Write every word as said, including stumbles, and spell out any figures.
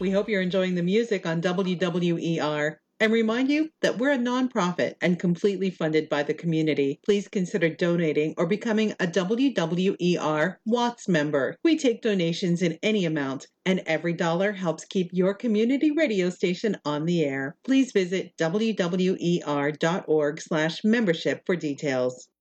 We hope you're enjoying the music on W W E R and remind you that we're a nonprofit and completely funded by the community. Please consider donating or becoming a W W E R Watts member. We take donations in any amount, and every dollar helps keep your community radio station on the air. Please visit W W E R dot org slash membership for details.